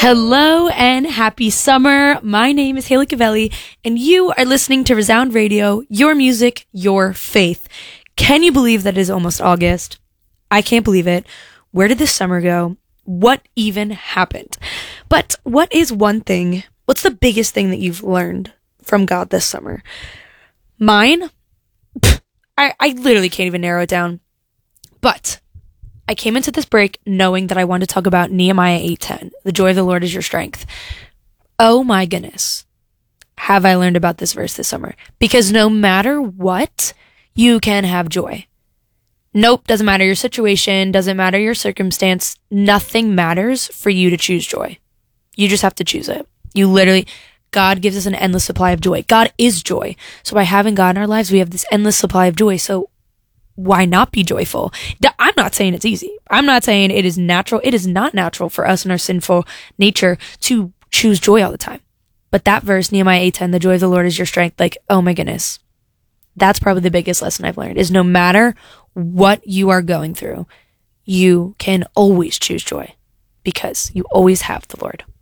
Hello and happy summer. My name is Haley Cavelli and you are listening to Resound Radio, your music, your faith. Can you believe that it is almost August? I can't believe it. Where did this summer go? What even happened? But what's the biggest thing that you've learned from God this summer? Mine? I literally can't even narrow it down. But I came into this break knowing that I wanted to talk about Nehemiah 8:10. The joy of the Lord is your strength. Oh my goodness. Have I learned about this verse this summer? Because no matter what, you can have joy. Nope, doesn't matter your situation, doesn't matter your circumstance. Nothing matters for you to choose joy. You just have to choose it. God gives us an endless supply of joy. God is joy. So by having God in our lives, we have this endless supply of joy. So why not be joyful? I'm not saying it's easy. I'm not saying it is natural. It is not natural for us in our sinful nature to choose joy all the time. But that verse, Nehemiah 8:10, the joy of the Lord is your strength. Like, oh my goodness. That's probably the biggest lesson I've learned is no matter what you are going through, you can always choose joy because you always have the Lord.